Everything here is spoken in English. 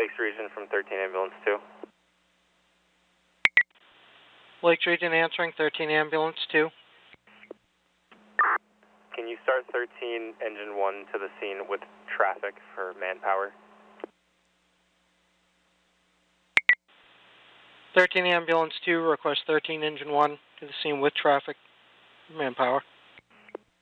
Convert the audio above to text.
Lakes Region from 13 Ambulance 2. Lakes Region answering, 13 Ambulance 2. Can you start 13 Engine 1 to the scene with traffic for manpower? 13 Ambulance 2, request 13 Engine 1 to the scene with traffic, manpower.